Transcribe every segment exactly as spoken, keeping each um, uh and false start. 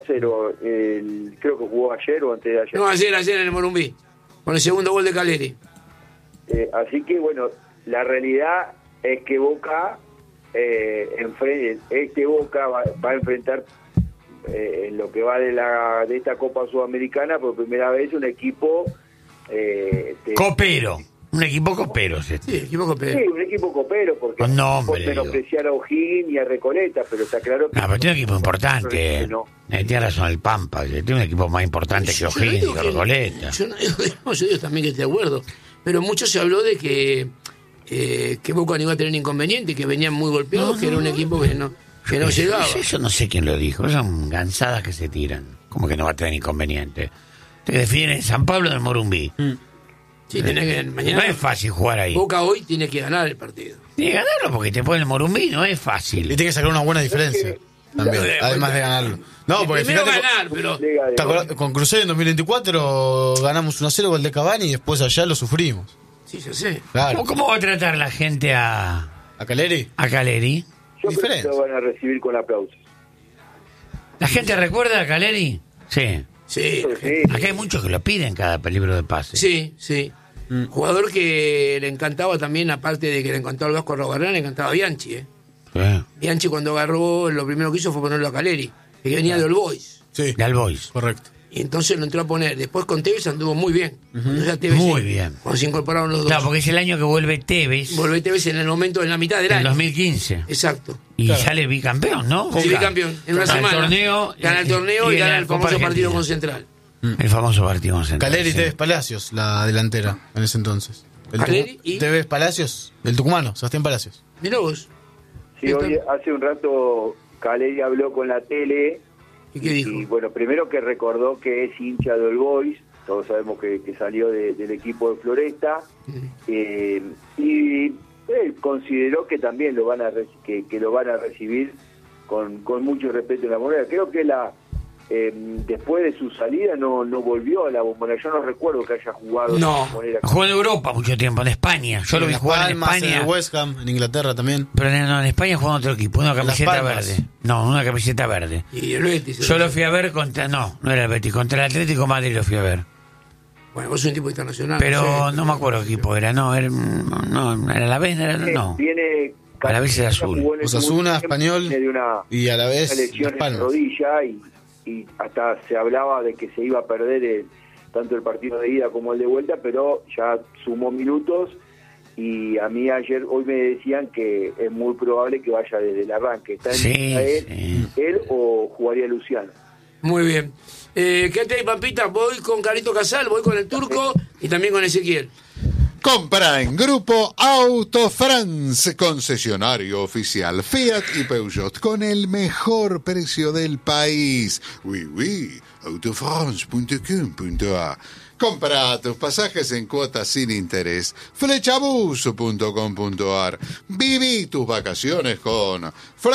Pero el, creo que jugó ayer o antes de ayer. No, ayer, ayer en el Morumbí, con el segundo gol de Caleri. Eh, así que, bueno, la realidad es que Boca, eh, enfre- este Boca va, va a enfrentar eh, en lo que va de la de esta Copa Sudamericana por primera vez un equipo... Eh, de, Copero. Un equipo copero es este. Sí, equipo copero. Sí, un equipo copero, porque Con nombre, por menospreciar a O'Higgins y a Recoleta, pero está claro que... No, pero tiene un equipo importante. No. Eh, tiene razón el Pampa, que tiene un equipo más importante que Yo no O'Higgins y digo que que- Recoleta. Yo no digo, no, yo digo también que estoy de acuerdo. Pero mucho se habló de que eh, que Boca no iba a tener inconveniente, que venían muy golpeados, No, que era un no. equipo que no, que no Eso- llegaba. Eso no sé quién lo dijo, son gansadas que se tiran. Como que no va a tener inconveniente. Te definen en San Pablo del Morumbí. Sí, tenés que, mañana No es fácil jugar ahí. Boca hoy tiene que ganar el partido. Tiene que ganarlo porque te pone el Morumbí, no es Y fácil. tiene que sacar una buena diferencia también, Eh, además de ganarlo. No, porque Primero fíjate, ganar, pero Liga de- ¿te acordás? Con Cruzeiro en dos mil veinticuatro ganamos uno a cero gol de Cavani y después allá lo sufrimos. sí, yo sé. Claro. ¿Cómo, cómo va a tratar la gente a, ¿A Caleri? a Caleri? Yo creo que diferencia. lo van a recibir con aplausos. ¿La gente recuerda a Caleri? Sí. Sí, Sí, Acá hay muchos que lo piden cada libro de pase. sí, sí. Mm. Jugador que le encantaba también, aparte de que le encantaba el Vasco Robarán, le encantaba a Bianchi, ¿eh? Sí. Bianchi cuando agarró, lo primero que hizo fue ponerlo a Caleri, que venía de All Boys. Sí, De All Boys. correcto. Y entonces lo entró a poner. Después con Tevez anduvo muy bien. Entonces a Tevez Muy sí, bien. Cuando se incorporaron los dos. Claro, porque es el año que vuelve Tevez, Volvé Tevez en el momento, en la mitad del en año. dos mil quince. Exacto. Y Claro. sale bicampeón, ¿no? Sí, Boca. bicampeón. En una Gana semana. El torneo, gana el torneo y, gana gana la el Copa famoso partido Argentina. con Central. El famoso partido con Central. Caleri y sí. Tevez Palacios, la delantera en ese entonces. El Caleri Tucu- y- Tevez Palacios, el tucumano, Sebastián Palacios. Mirá vos. Sí, hoy, hace un rato Caleri habló con la tele ¿Y qué dijo? y bueno, primero que recordó que es hincha de All Boys, todos sabemos que, que salió de- del equipo de Floresta, eh, y él consideró que también lo van a re- que, que lo van a recibir con, con mucho respeto en la Bombonera. Creo que la eh, después de su salida no no volvió a la Bombonera. Yo no recuerdo que haya jugado en No. la Bombonera. Jugó en Europa mucho tiempo, en España. Yo lo vi en jugar Las en Palmas, España. en el West Ham, en Inglaterra también. Pero en, no, en España jugó en otro equipo, una Las camiseta Palmas. verde. No, una camiseta verde. Y el Betis. Yo lo fui a ver contra. No, no era el Betis, contra el Atlético de Madrid lo fui a ver. Bueno, vos sos un tipo internacional. Pero sé. no me acuerdo qué equipo era, no, era, no, era la vez, era, no. Viene A la vez era azul. jugó en el Osasuna, segundo tiempo, Español viene de una y a la una vez lesión Las en la Palmas. rodilla y, y hasta se hablaba de que se iba a perder el- tanto el partido de ida como el de vuelta, pero ya sumó minutos y a mí ayer, hoy me decían que es muy probable que vaya desde el arranque. ¿Está en Sí, lista él, sí. él o jugaría Luciano? Muy bien. Eh, quédate ahí, Pampita. Voy con Carito Casal, voy con el Turco y también con Ezequiel. Compra en Grupo Auto France, concesionario oficial Fiat y Peugeot con el mejor precio del país. Oui, oui, autofrance punto com punto a. Compra tus pasajes en cuotas sin interés. Flechabus punto com punto a r. Viví tus vacaciones con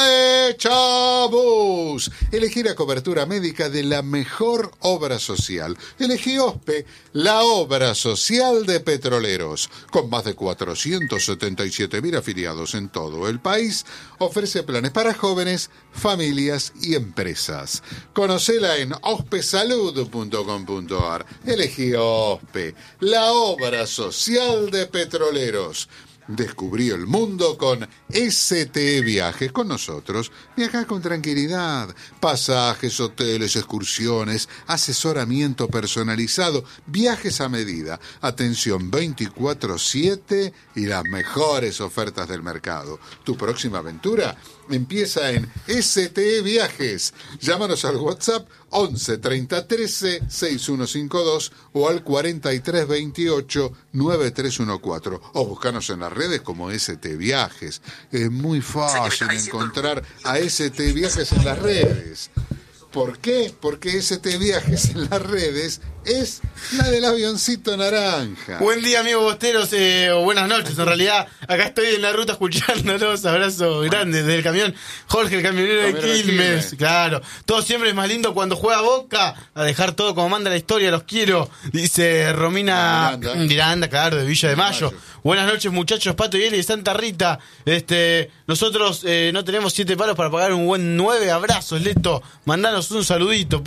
Flechabus. Elegí la cobertura médica de la mejor obra social. Elegí OSPE, la obra social de petroleros. Con más de cuatrocientos setenta y siete mil afiliados en todo el país, ofrece planes para jóvenes, familias y empresas. Conocela en ospesalud punto com punto a r. Elegí OSPE, la obra social de petroleros. Descubrí el mundo con S T E Viajes. Con nosotros viaja con tranquilidad. Pasajes, hoteles, excursiones, asesoramiento personalizado, viajes a medida, atención veinticuatro siete y las mejores ofertas del mercado. Tu próxima aventura empieza en S T E Viajes. Llámanos al WhatsApp once treinta trece sesenta y uno cincuenta y dos o al cuarenta y tres veintiocho noventa y tres catorce o búscanos en las redes como S T Viajes. Es muy fácil encontrar a S T Viajes en las redes. ¿Por qué? Porque S T Viajes en las redes es la del avioncito naranja. Buen día, amigos bosteros, eh, o buenas noches. En realidad, acá estoy en la ruta escuchándolos. Abrazo grande desde el camión. Jorge, el camionero de Camionero de Quilmes. Quilmes. Claro. Todo siempre es más lindo cuando juega Boca. A dejar todo como manda la historia, los quiero. Dice Romina Miranda. Miranda, claro, de Villa de De Mayo. Mayo. Buenas noches, muchachos, Pato y Eli de Santa Rita. Este, nosotros eh, no tenemos siete palos para pagar un buen nueve. Abrazos, Leto. Mandanos un saludito.